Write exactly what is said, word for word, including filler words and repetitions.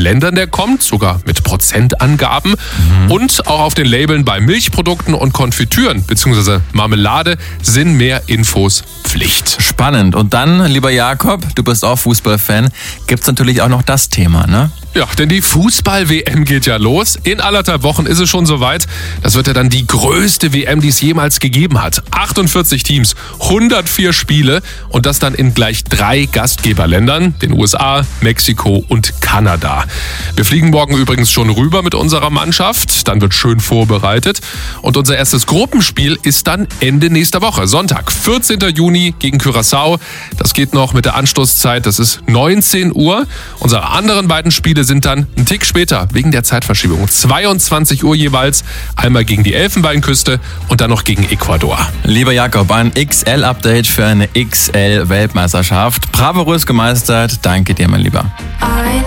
Ländern der kommt, sogar mit Prozentangaben. Mhm. Und auch auf den Labeln bei Milchprodukten und Konfitüren bzw. Marmelade sind mehr Infos Pflicht. Spannend. Und dann, lieber Jakob, du bist auch Fußballfan, gibt's natürlich auch noch das Thema, ne? Ja, denn die Fußball-W M geht ja los. In anderthalb Wochen ist es schon soweit. Das wird ja dann die größte W M, die es jemals gegeben hat. achtundvierzig Teams, hundertvier Spiele und das dann in gleich drei Gastgeberländern, den U S A, Mexiko und Kanada. Wir fliegen morgen übrigens schon rüber mit unserer Mannschaft. Dann wird schön vorbereitet. Und unser erstes Gruppenspiel ist dann Ende nächster Woche, Sonntag, vierzehnten Juni gegen Curaçao. Das geht noch mit der Anstoßzeit, das ist neunzehn Uhr. Unsere anderen beiden Spiele sind dann einen Tick später, wegen der Zeitverschiebung. zweiundzwanzig Uhr jeweils, einmal gegen die Elfenbeinküste und dann noch gegen Ecuador. Lieber Jakob, ein X L-Update für eine X L-Weltmeisterschaft. Bravourös gemeistert, danke dir, mein Lieber.